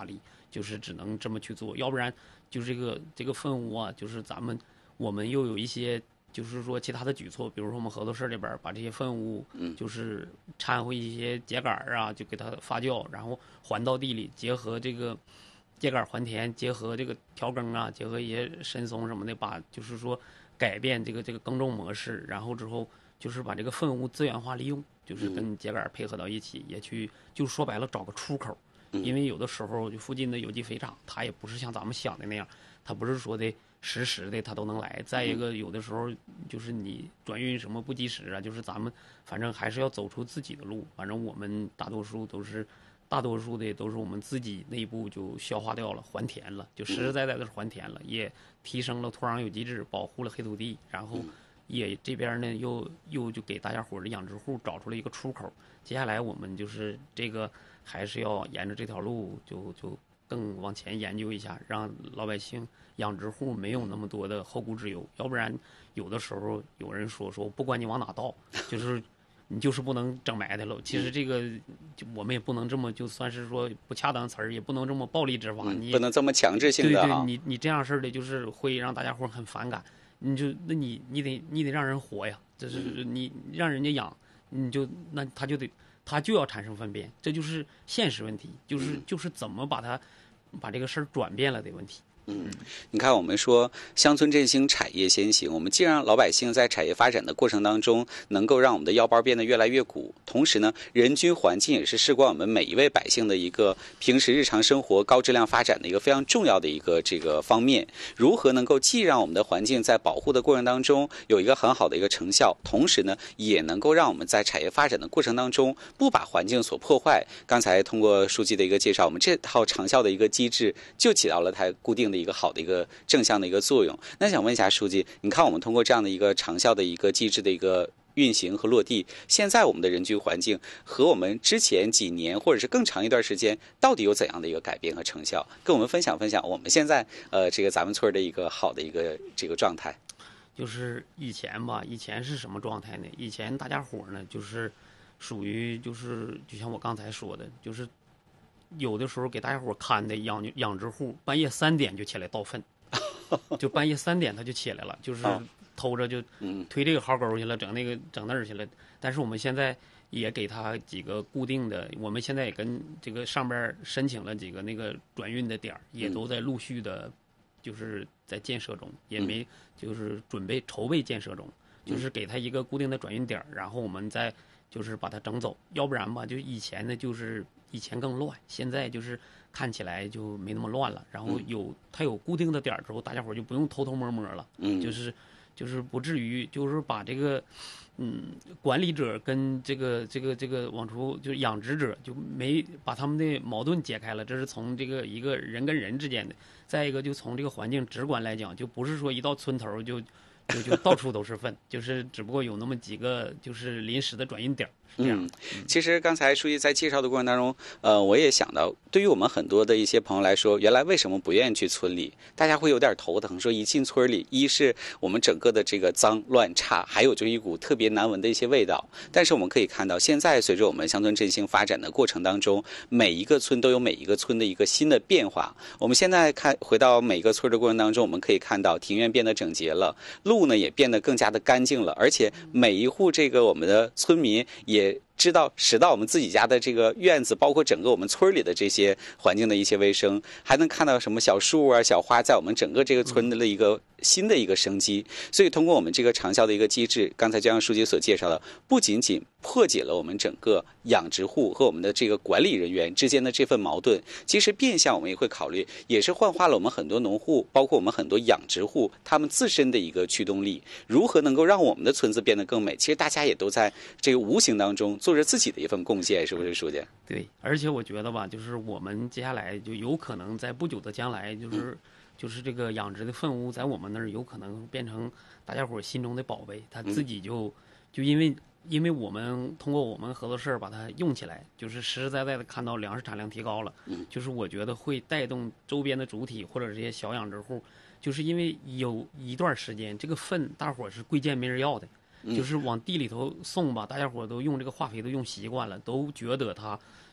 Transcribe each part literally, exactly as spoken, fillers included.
力，就是只能这么去做，要不然就是这个这个粪污啊，就是咱们我们又有一些就是说其他的举措，比如说我们合作社这边把这些粪污，就是掺和一些秸秆啊，就给它发酵，然后还到地里，结合这个秸秆还田，结合这个调耕啊，结合一些深松什么的，把就是说改变这个这个耕种模式，然后之后就是把这个粪污资源化利用，就是跟秸秆配合到一起，也去就说白了找个出口。因为有的时候就附近的有机肥厂，它也不是像咱们想的那样，它不是说的实时的它都能来。再一个，有的时候就是你转运什么不及时啊，就是咱们反正还是要走出自己的路。反正我们大多数都是，大多数的都是我们自己内部就消化掉了，还田了，就实实在在的是还田了，也提升了土壤有机质，保护了黑土地，然后也这边呢又又就给大家伙的养殖户找出了一个出口。接下来我们就是这个。还是要沿着这条路就就更往前研究一下，让老百姓养殖户没有那么多的后顾之忧。要不然有的时候有人说说不管你往哪倒，就是你就是不能整埋汰了。其实这个就我们也不能这么就算是说不恰当词儿，也不能这么暴力执法， 嗯、 你不能这么强制性的。 对对，你你这样式的就是会让大家伙很反感。你就那你你得你得让人活呀，这是你让人家养，你就那他就得。它就要产生粪便，这就是现实问题，就是就是怎么把它把这个事儿转变了的问题。 嗯，你看，我们说乡村振兴，产业先行。我们既让老百姓在产业发展的过程当中，能够让我们的腰包变得越来越鼓，同时呢，人居环境也是事关我们每一位百姓的一个平时日常生活高质量发展的一个非常重要的一个这个方面。如何能够既让我们的环境在保护的过程当中有一个很好的一个成效，同时呢，也能够让我们在产业发展的过程当中不把环境所破坏。刚才通过书记的一个介绍，我们这套长效的一个机制就起到了它固定的一个好的一个正向的一个作用。那想问一下书记，你看我们通过这样的一个长效的一个机制的一个运行和落地，现在我们的人居环境和我们之前几年或者是更长一段时间到底有怎样的一个改变和成效？跟我们分享分享我们现在呃这个咱们村的一个好的一个这个状态。 就是以前吧，以前是什么状态呢？以前大家伙呢就是属于就是就像我刚才说的，就是有的时候给大家伙看的养养殖户半夜三点就起来倒粪，就半夜三点他就起来了，就是偷着就推这个壕沟去了，整那个整那儿去了。但是我们现在也给他几个固定的，我们现在也跟这个上边申请了几个那个转运的点儿，也都在陆续的，就是在建设中，也没就是准备筹备建设中，就是给他一个固定的转运点儿，然后我们再就是把它整走。要不然吧，就以前呢就是以前更乱，现在就是看起来就没那么乱了。然后有它有固定的点儿之后，大家伙就不用偷偷摸摸了，嗯，就是就是不至于就是把这个嗯管理者跟这个这个这个往出就养殖者就没把他们的矛盾解开了。这是从这个一个人跟人之间的。再一个就从这个环境直观来讲，就不是说一到村头就就就到处都是粪，就是只不过有那么几个就是临时的转运点。 嗯，其实刚才书记在介绍的过程当中，呃，我也想到，对于我们很多的一些朋友来说，原来为什么不愿意去村里？大家会有点头疼，说一进村里，一是我们整个的这个脏乱差，还有就一股特别难闻的一些味道。但是我们可以看到，现在随着我们乡村振兴发展的过程当中，每一个村都有每一个村的一个新的变化。我们现在看回到每个村的过程当中，我们可以看到庭院变得整洁了，路呢也变得更加的干净了，而且每一户这个我们的村民也知道使到我们自己家的这个院子，包括整个我们村里的这些环境的一些卫生，还能看到什么小树啊小花在我们整个这个村的一个新的一个生机。所以通过我们这个长效的一个机制，刚才就像书记所介绍的，不仅仅破解了我们整个养殖户和我们的这个管理人员之间的这份矛盾，其实变相我们也会考虑，也是幻化了我们很多农户，包括我们很多养殖户他们自身的一个驱动力，如何能够让我们的村子变得更美。其实大家也都在这个无形当中做着自己的一份贡献，是不是书记？ 对，而且我觉得吧，就是我们接下来就有可能在不久的将来，就是、嗯、就是这个养殖的粪污，在我们那儿有可能变成大家伙心中的宝贝，他自己就、嗯、就因为因为我们通过我们合作社把它用起来，就是实实在在的看到粮食产量提高了，嗯、就是我觉得会带动周边的主体或者这些小养殖户，就是因为有一段时间这个粪大伙是贵贱没人要的。就是往地里头送吧，大家伙都用这个化肥都用习惯了，都觉得它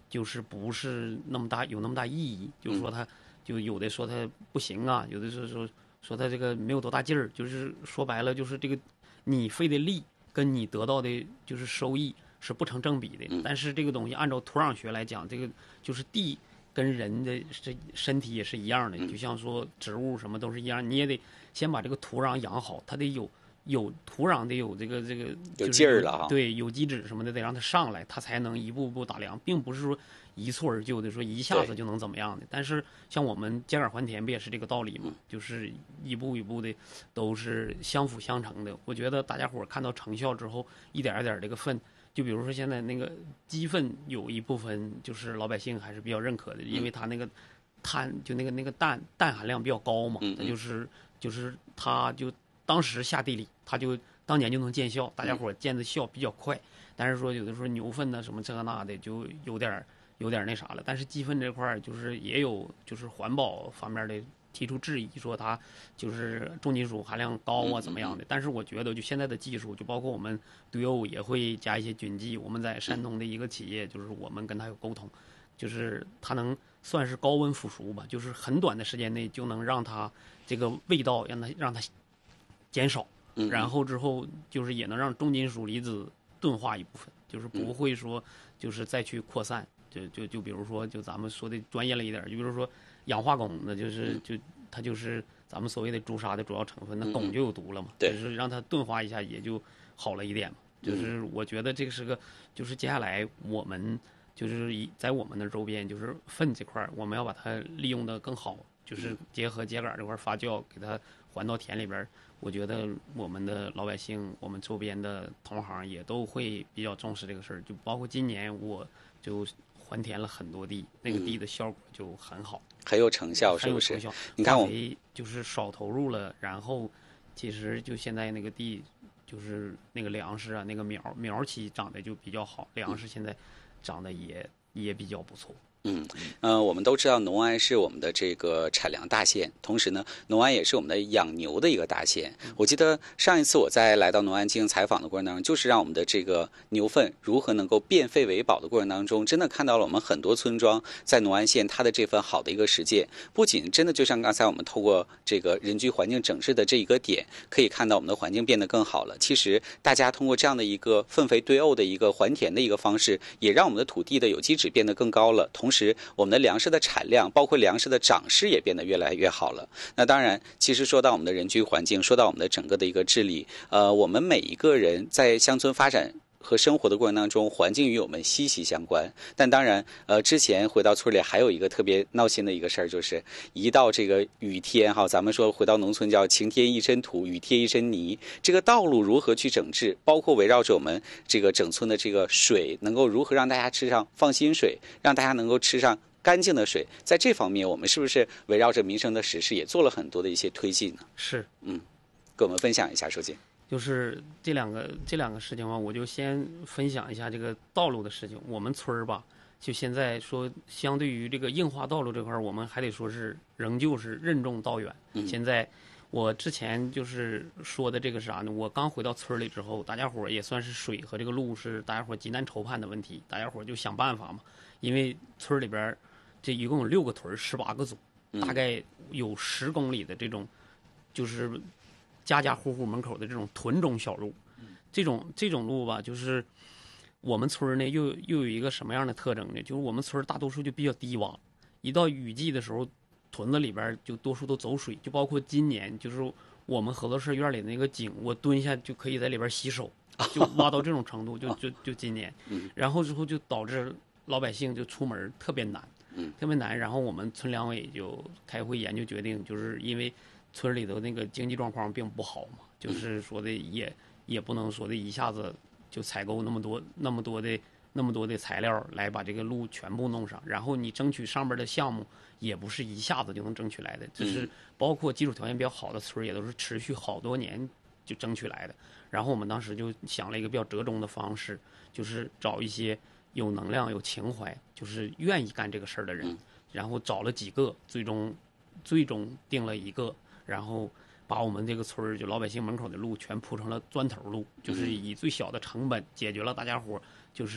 就是不是那么大有那么大意义，就是说他就有的说他不行啊，有的是说说他这个没有多大劲儿，就是说白了就是这个你费的力跟你得到的就是收益是不成正比的。但是这个东西按照土壤学来讲，这个就是地跟人的这身体也是一样的，就像说植物什么都是一样，你也得先把这个土壤养好，它得有。有土壤得有这个这个有劲儿了哈， 对，有机质什么的得让它上来，它才能一步步打量，并不是说一蹴而就的说一下子就能怎么样的。但是像我们秸秆还田不也是这个道理吗？就是一步一步的都是相辅相成的。我觉得大家伙看到成效之后，一点一点这个粪，就比如说现在那个鸡粪，有一部分就是老百姓还是比较认可的，因为它那个碳就那个那个氮氮含量比较高嘛，它就是就是它就。当时下地里，他就当年就能见效，大家伙见的效比较快。但是说有的时候牛粪呢什么这个那的就有点有点那啥了。但是鸡粪这块就是也有就是环保方面的提出质疑，说它就是重金属含量高啊怎么样的。但是我觉得就现在的技术，就包括我们对欧也会加一些菌剂。我们在山东的一个企业，就是我们跟他有沟通，就是它能算是高温腐熟吧，就是很短的时间内就能让它这个味道让它让它。减少，然后之后就是也能让重金属离子钝化一部分，就是不会说就是再去扩散，就就就比如说就咱们说的专业了一点，就比如说氧化汞，那就是就它就是咱们所谓的朱砂的主要成分，那汞就有毒了嘛，就是让它钝化一下也就好了一点嘛。就是我觉得这个是个，就是接下来我们就是在我们的周边，就是粪这块我们要把它利用的更好，就是结合秸秆这块发酵，给它还到田里边。我觉得我们的老百姓，我们周边的同行也都会比较重视这个事儿。就包括今年，我就还田了很多地，那个地的效果就很好， 很有成效，是不是？ 很有成效。 你看我就是少投入了，然后其实就现在那个地，就是那个粮食啊，那个苗苗期长得就比较好，粮食现在长得也也比较不错。 嗯，呃，我们都知道农安是我们的这个产粮大县，同时呢，农安也是我们的养牛的一个大县。我记得上一次我在来到农安进行采访的过程当中，就是让我们的这个牛粪如何能够变废为宝的过程当中，真的看到了我们很多村庄在农安县它的这份好的一个实践。不仅真的就像刚才我们透过这个人居环境整治的这一个点，可以看到我们的环境变得更好了。其实大家通过这样的一个粪肥堆沤的一个还田的一个方式，也让我们的土地的有机质变得更高了，同时我们的粮食的产量，包括粮食的长势也变得越来越好了。那当然，其实说到我们的人居环境，说到我们的整个的一个治理，呃，我们每一个人在乡村发展和生活的过程当中，环境与我们息息相关。但当然，呃，之前回到村里还有一个特别闹心的一个事儿，就是一到这个雨天哈，咱们说回到农村叫晴天一身土，雨天一身泥。这个道路如何去整治，包括围绕着我们这个整村的这个水，能够如何让大家吃上放心水，让大家能够吃上干净的水，在这方面我们是不是围绕着民生的实事也做了很多的一些推进呢？ 是， 嗯，跟我们分享一下，书记。 就是这两个这两个事情嘛，我就先分享一下这个道路的事情。我们村儿吧，就现在说，相对于这个硬化道路这块儿，我们还得说是仍旧是任重道远。嗯、现在我之前就是说的这个是啥呢？我刚回到村里之后，大家伙儿也算是水和这个路是大家伙儿急难愁盼的问题，大家伙儿就想办法嘛。因为村里边这一共有六个屯，十八个组，大概有十公里的这种，就是家家户户门口的这种屯中小路。这种这种路吧，就是我们村呢又又有一个什么样的特征呢？就是我们村大多数就比较低洼，一到雨季的时候，屯子里边就多数都走水，就包括今年就是我们合作社院里的那个井，我蹲下就可以在里边洗手，就挖到这种程度，就就就今年，然后之后就导致老百姓就出门特别难，特别难。然后我们村两委就开会研究决定，就是因为村里头那个经济状况并不好嘛，就是说的也也不能说的一下子就采购那么多那么多的那么多的材料来把这个路全部弄上。然后你争取上边的项目也不是一下子就能争取来的，就是包括基础条件比较好的村也都是持续好多年就争取来的。然后我们当时就想了一个比较折中的方式，就是找一些有能量有情怀就是愿意干这个事儿的人，然后找了几个，最终最终定了一个，然后把我们这个村就老百姓门口的路全铺成了砖头路，就是以最小的成本解决了大家伙就是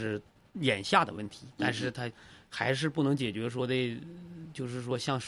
眼下的问题，但是它还是不能解决说的，就是说像